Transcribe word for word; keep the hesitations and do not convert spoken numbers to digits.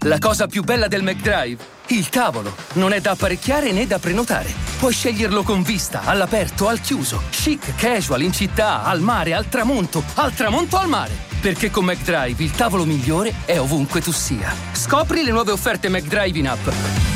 La cosa più bella del McDrive? Il tavolo. Non è da apparecchiare né da prenotare. Puoi sceglierlo con vista, all'aperto, al chiuso. Chic, casual, in città, al mare, al tramonto. Al tramonto, al mare. Perché con McDrive il tavolo migliore è ovunque tu sia. Scopri le nuove offerte McDrive in app.